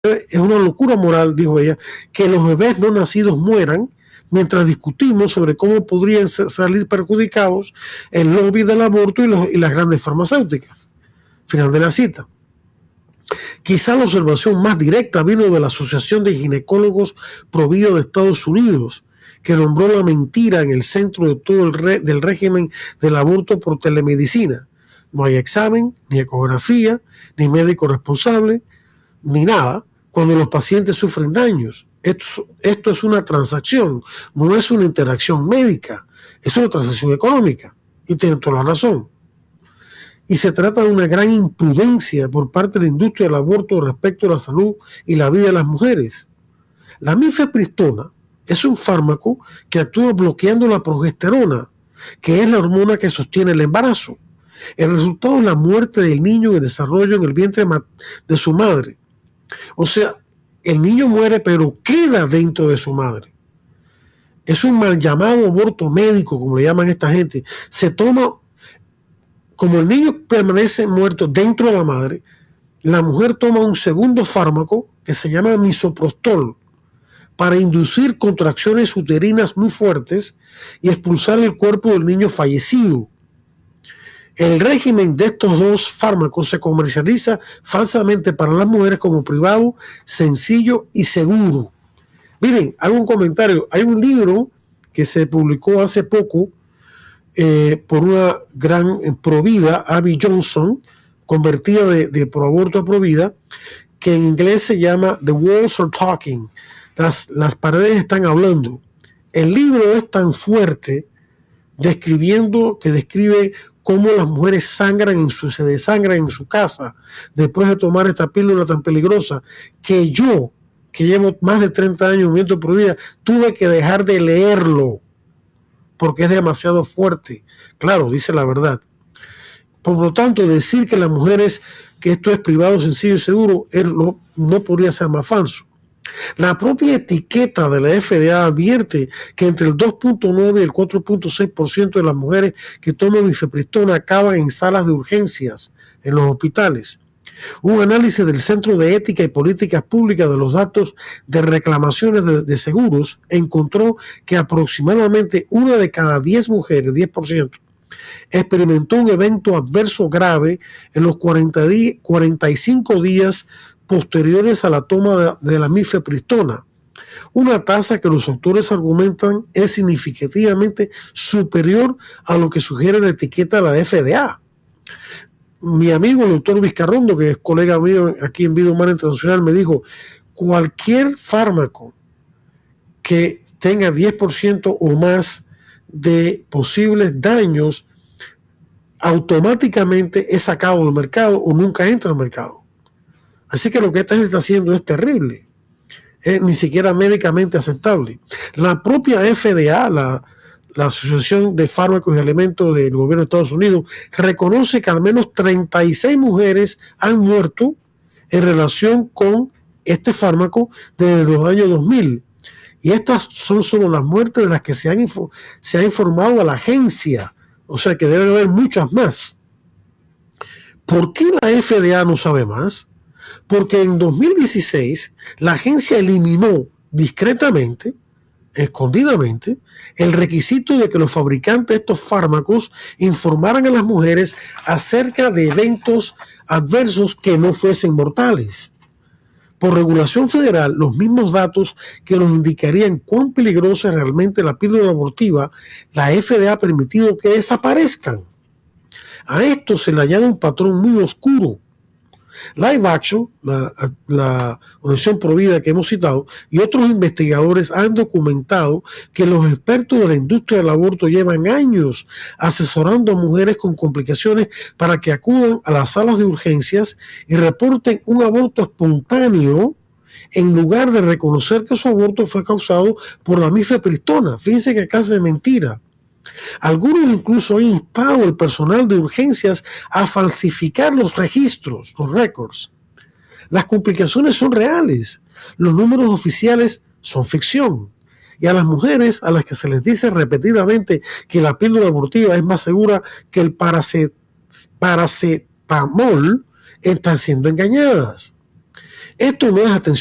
es una locura moral, dijo ella, que los bebés no nacidos mueran mientras discutimos sobre cómo podrían salir perjudicados el lobby del aborto y las grandes farmacéuticas. Final de la cita. Quizá la observación más directa vino de la Asociación de Ginecólogos Pro Vida de Estados Unidos, que nombró la mentira en el centro de todo del régimen del aborto por telemedicina. No hay examen, ni ecografía, ni médico responsable, ni nada, cuando los pacientes sufren daños. Esto es una transacción, no es una interacción médica, es una transacción económica. Y tienen toda la razón. Y se trata de una gran imprudencia por parte de la industria del aborto respecto a la salud y la vida de las mujeres. La mifepristona es un fármaco que actúa bloqueando la progesterona, que es la hormona que sostiene el embarazo. El resultado es la muerte del niño en desarrollo en el vientre de su madre. O sea, el niño muere pero queda dentro de su madre. Es un mal llamado aborto médico, como le llaman esta gente. Se toma, como el niño permanece muerto dentro de la madre, la mujer toma un segundo fármaco que se llama misoprostol para inducir contracciones uterinas muy fuertes y expulsar el cuerpo del niño fallecido. El régimen de estos dos fármacos se comercializa falsamente para las mujeres como privado, sencillo y seguro. Miren, hago un comentario. Hay un libro que se publicó hace poco por una gran provida, Abby Johnson, convertida de proaborto a provida, que en inglés se llama The Walls Are Talking. Las paredes están hablando. El libro es tan fuerte que describe cómo las mujeres se desangran en su casa después de tomar esta píldora tan peligrosa, que yo, que llevo más de 30 años viviendo por vida, tuve que dejar de leerlo porque es demasiado fuerte. Claro, dice la verdad. Por lo tanto, decir que las mujeres, que esto es privado, sencillo y seguro, no podría ser más falso. La propia etiqueta de la FDA advierte que entre el 2.9 y el 4.6% de las mujeres que toman mifepristona acaban en salas de urgencias en los hospitales. Un análisis del Centro de Ética y Políticas Públicas de los datos de reclamaciones de seguros encontró que aproximadamente una de cada 10 mujeres, 10%, experimentó un evento adverso grave en los 45 días posteriores a la toma de la mifepristona, una tasa que los autores argumentan es significativamente superior a lo que sugiere la etiqueta de la FDA. Mi amigo el doctor Vizcarrondo, que es colega mío aquí en Vida Humana Internacional, me dijo, cualquier fármaco que tenga 10% o más de posibles daños, automáticamente es sacado del mercado o nunca entra al mercado. Así que lo que esta gente está haciendo es terrible, ni siquiera médicamente aceptable. La propia FDA, la Asociación de Fármacos y Alimentos del Gobierno de Estados Unidos, reconoce que al menos 36 mujeres han muerto en relación con este fármaco desde los años 2000. Y estas son solo las muertes de las que se ha informado a la agencia. O sea que debe haber muchas más. ¿Por qué la FDA no sabe más? Porque en 2016 la agencia eliminó discretamente, escondidamente, el requisito de que los fabricantes de estos fármacos informaran a las mujeres acerca de eventos adversos que no fuesen mortales. Por regulación federal, los mismos datos que nos indicarían cuán peligrosa es realmente la píldora abortiva, la FDA ha permitido que desaparezcan. A esto se le añade un patrón muy oscuro. Live Action, la organización Provida que hemos citado, y otros investigadores han documentado que los expertos de la industria del aborto llevan años asesorando a mujeres con complicaciones para que acudan a las salas de urgencias y reporten un aborto espontáneo en lugar de reconocer que su aborto fue causado por la mifepristona. Fíjense qué clase de mentira. Algunos incluso han instado al personal de urgencias a falsificar los registros, los récords. Las complicaciones son reales, los números oficiales son ficción. Y a las mujeres a las que se les dice repetidamente que la píldora abortiva es más segura que el paracetamol, están siendo engañadas. Esto no es atención